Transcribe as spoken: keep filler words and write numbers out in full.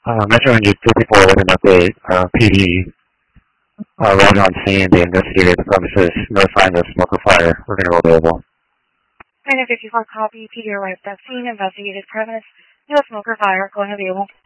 Uh, Metro N G three four with an update. Uh, P D uh, arrived on scene. They investigated the premises, notifying the smoker fire. We're going to go available. nine fifty-four copy. P D arrived at scene, investigated premise. No smoker fire. Going available.